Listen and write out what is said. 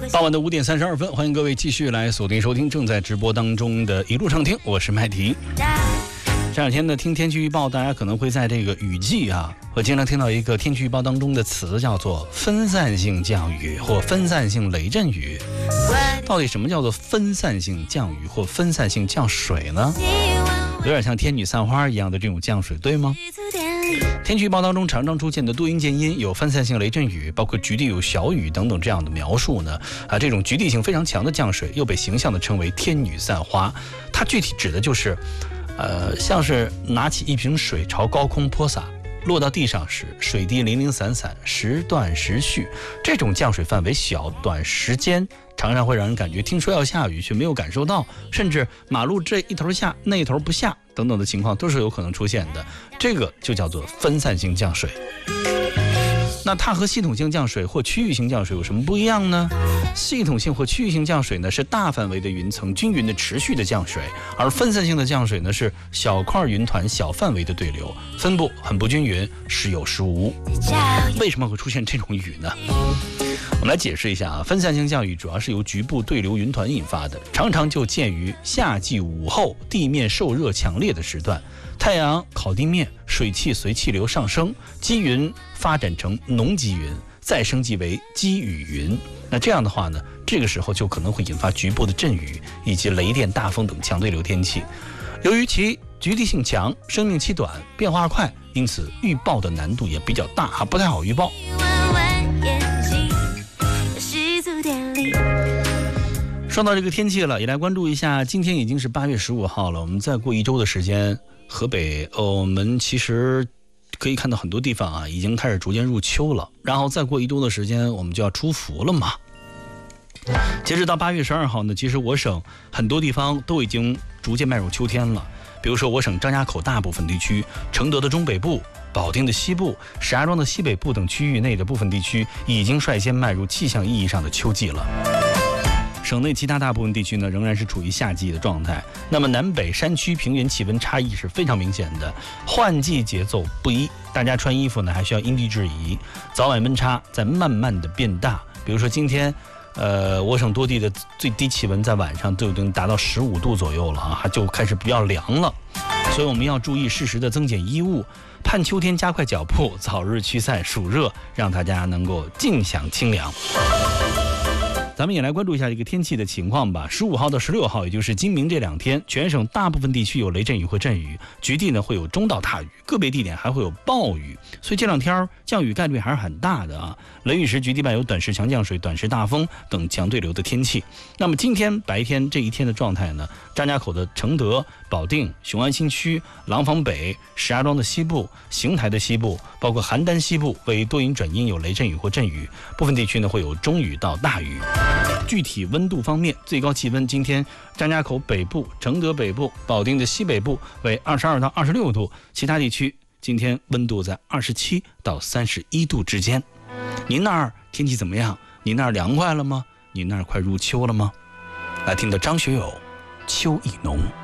傍晚的5点32分，欢迎各位继续来锁定收听正在直播当中的一路畅听，我是麦迪。这两天呢，听天气预报，大家可能会在这个雨季会经常听到一个天气预报当中的词，叫做分散性降雨或分散性雷阵雨。到底什么叫做分散性降雨或分散性降水呢？有点像天女散花一样的这种降水，对吗？天气预报当中常常出现的多云见阴，有分散性雷阵雨，包括局地有小雨等等这样的描述呢，这种局地性非常强的降水又被形象的称为天女散花。它具体指的就是像是拿起一瓶水朝高空泼洒，落到地上时水滴零零散散，时断时续。这种降水范围小，短时间常常会让人感觉听说要下雨却没有感受到，甚至马路这一头下那一头不下等等的情况都是有可能出现的。这个就叫做分散性降水。那它和系统性降水或区域性降水有什么不一样呢？系统性或区域性降水呢，是大范围的云层均匀的持续的降水，而分散性的降水呢，是小块云团小范围的对流，分布很不均匀，时有时无。为什么会出现这种雨呢？我们来解释一下分散性降雨主要是由局部对流云团引发的，常常就见于夏季午后地面受热强烈的时段，太阳烤地面，水汽随气流上升，积云发展成浓积云，再升级为积雨云。那这样的话呢，这个时候就可能会引发局部的阵雨以及雷电、大风等强对流天气。由于其局地性强，生命期短，变化快，因此预报的难度也比较大，不太好预报。说到这个天气了，也来关注一下，今天已经是8月15号了，我们再过一周的时间，河北我们其实可以看到很多地方已经开始逐渐入秋了，然后再过一周的时间我们就要出伏了嘛。截止到8月12号呢，其实我省很多地方都已经逐渐迈入秋天了，比如说我省张家口大部分地区，承德的中北部，保定的西部，石家庄的西北部等区域内的部分地区已经率先迈入气象意义上的秋季了。省内其他大部分地区呢，仍然是处于夏季的状态。那么南北山区平原气温差异是非常明显的，换季节奏不一，大家穿衣服呢还需要因地制宜。早晚温差在慢慢的变大，比如说今天我省多地的最低气温在晚上都已经达到15度左右了就开始比较凉了。所以我们要注意适时的增减衣物，盼秋天加快脚步，早日驱散暑热，让大家能够尽享清凉。咱们也来关注一下这个天气的情况吧。15号到16号，也就是今明这2天，全省大部分地区有雷阵雨或阵雨，局地呢会有中到大雨，个别地点还会有暴雨，所以这2天降雨概率还是很大的雷雨时局地伴有短时强降水、短时大风等强对流的天气。那么今天白天这一天的状态呢，张家口的承德、保定、雄安新区、廊坊北、石家庄的西部、邢台的西部，包括邯郸西部为多云转阴，有雷阵雨或阵雨，部分地区呢会有中雨到大雨。具体温度方面，最高气温今天张家口北部、承德北部、保定的西北部为22到26度，其他地区今天温度在27到31度之间。您那儿天气怎么样？您那儿凉快了吗？您那儿快入秋了吗？来听的张学友《秋意浓》。